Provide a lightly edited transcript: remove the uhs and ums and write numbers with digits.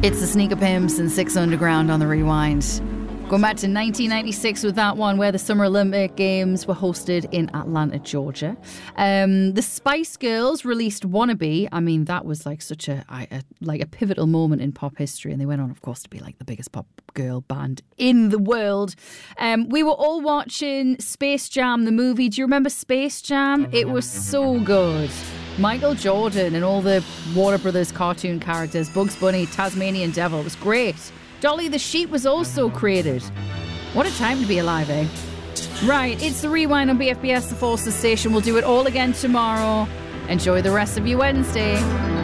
It's the Sneaker Pimps and Six Underground on the Rewind. Going back to 1996 with that one, where the Summer Olympic Games were hosted in Atlanta, Georgia. The Spice Girls released Wannabe. I mean, that was like such a pivotal moment in pop history, and they went on, of course, to be like the biggest pop girl band in the world. We were all watching Space Jam, the movie. Do you remember Space Jam? It was so good. Michael Jordan and all the Warner Brothers cartoon characters, Bugs Bunny, Tasmanian Devil. It was great. Dolly the Sheep was also created. What a time to be alive, eh? Right, it's the Rewind on BFBS, the Forces station. We'll do it all again tomorrow. Enjoy the rest of your Wednesday.